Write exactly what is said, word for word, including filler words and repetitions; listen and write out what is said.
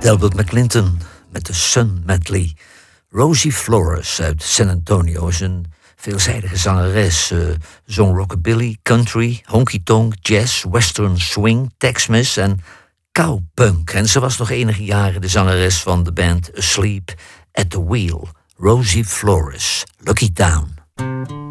Delbert McClinton met de Sun Medley. Rosie Flores uit San Antonio is een veelzijdige zangeres. Uh, zong rockabilly, country, honky-tonk, jazz, western swing, Tex-Mex en cowpunk. En ze was nog enige jaren de zangeres van de band Asleep at the Wheel. Rosie Flores, Lucky Town.